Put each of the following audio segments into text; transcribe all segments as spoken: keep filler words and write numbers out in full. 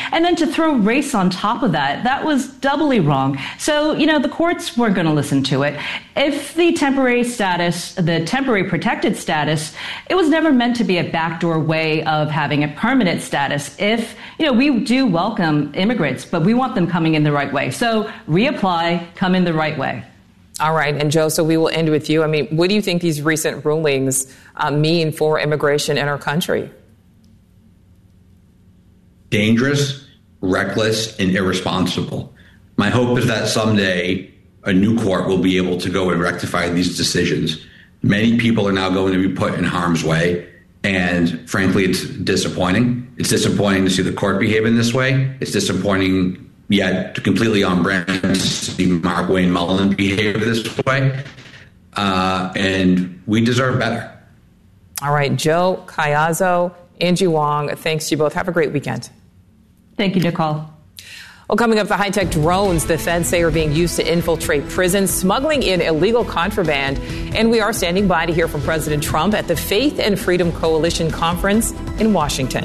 And then to throw race on top of that, that was doubly wrong. So, you know, the courts weren't going to listen to it. If the temporary status, the temporary protected status, it was never meant to be a backdoor way of having a permanent status. If, you know, we do welcome immigrants, but we want them coming in the right way. So reapply, come in the right way. All right. And Joe, so we will end with you. I mean, what do you think these recent rulings uh, mean for immigration in our country? Dangerous, reckless, and irresponsible. My hope is that someday a new court will be able to go and rectify these decisions. Many people are now going to be put in harm's way. And frankly, it's disappointing. It's disappointing to see the court behave in this way. It's disappointing yet to completely on brand to see Mark Wayne Mullen behave this way. Uh, and we deserve better. All right, Joe Caiazzo, Angie Wong, thanks to you both. Have a great weekend. Thank you, Nicole. Well, coming up, the high-tech drones the feds say are being used to infiltrate prisons, smuggling in illegal contraband. And we are standing by to hear from President Trump at the Faith and Freedom Coalition Conference in Washington.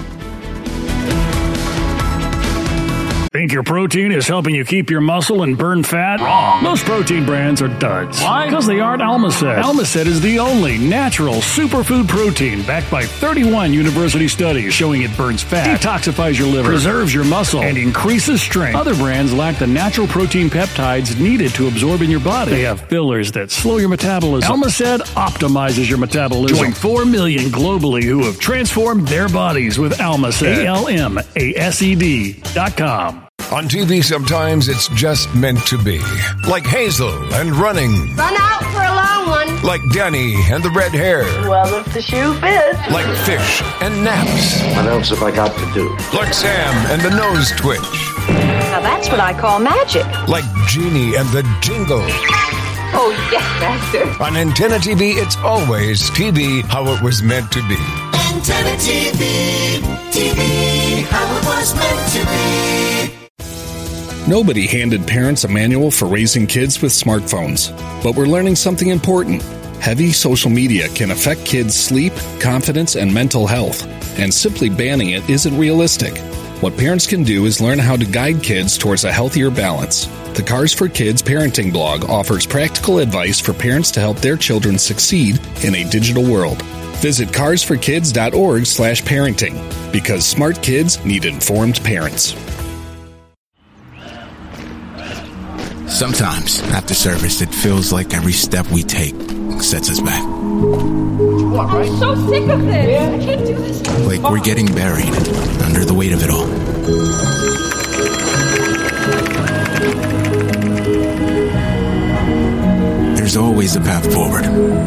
Think your protein is helping you keep your muscle and burn fat? Wrong. Most protein brands are duds. Why? Because they aren't Almacet. Almacet is the only natural superfood protein backed by thirty-one university studies showing it burns fat, detoxifies your liver, preserves your muscle, and increases strength. Other brands lack the natural protein peptides needed to absorb in your body. They have fillers that slow your metabolism. Almacet optimizes your metabolism. Join four million globally who have transformed their bodies with Almacet. A L M A S E D dot com. On T V, sometimes it's just meant to be. Like Hazel and running. Run out for a long one. Like Danny and the red hair. Well, if the shoe fits. Like fish and naps. What else have I got to do? Like Sam and the nose twitch. Now that's what I call magic. Like Genie and the jingle. Oh, yes, Master. On Antenna T V, it's always T V how it was meant to be. Antenna T V, T V how it was meant to be. Nobody handed parents a manual for raising kids with smartphones, but we're learning something important. Heavy social media can affect kids' sleep, confidence, and mental health, and simply banning it isn't realistic. What parents can do is learn how to guide kids towards a healthier balance. The Cars for Kids parenting blog offers practical advice for parents to help their children succeed in a digital world. Visit cars for kids dot org slash parenting, because smart kids need informed parents. Sometimes, after service, it feels like every step we take sets us back. What, right? I'm so sick of this. Yeah. I can't do this. Like we're getting buried under the weight of it all. There's always a path forward.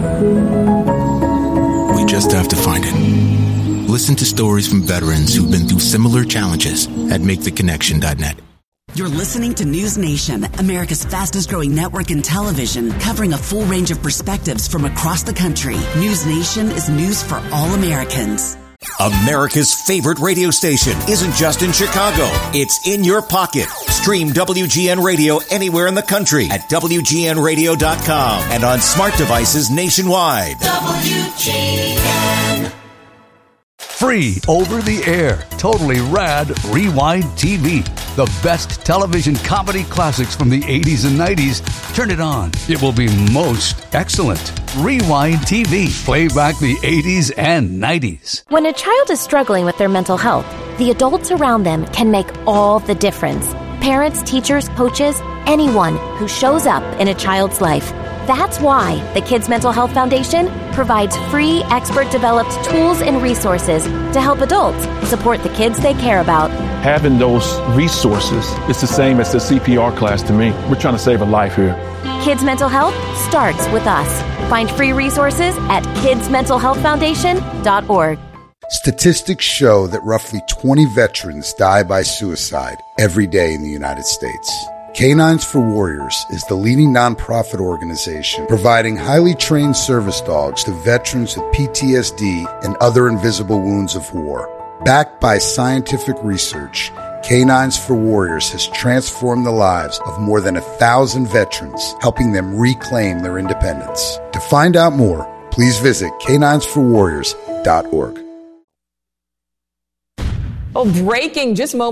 We just have to find it. Listen to stories from veterans who've been through similar challenges at make the connection dot net. You're listening to News Nation, America's fastest growing network in television, covering a full range of perspectives from across the country. News Nation is news for all Americans. America's favorite radio station isn't just in Chicago. It's in your pocket. Stream W G N Radio anywhere in the country at W G N radio dot com and on smart devices nationwide. W G N. Free over the air, totally rad Rewind T V. The best television comedy classics from the eighties and nineties. Turn it on. It will be most excellent. Rewind T V. Play back the eighties and nineties. When a child is struggling with their mental health, the adults around them can make all the difference. Parents, teachers, coaches, anyone who shows up in a child's life. That's why the Kids Mental Health Foundation provides free, expert-developed tools and resources to help adults support the kids they care about. Having those resources is the same as the C P R class to me. We're trying to save a life here. Kids Mental Health starts with us. Find free resources at kids mental health foundation dot org. Statistics show that roughly twenty veterans die by suicide every day in the United States. Canines for Warriors is the leading nonprofit organization providing highly trained service dogs to veterans with P T S D and other invisible wounds of war. Backed by scientific research, Canines for Warriors has transformed the lives of more than a thousand veterans, helping them reclaim their independence. To find out more, please visit canines for warriors dot org. Oh, breaking just moments.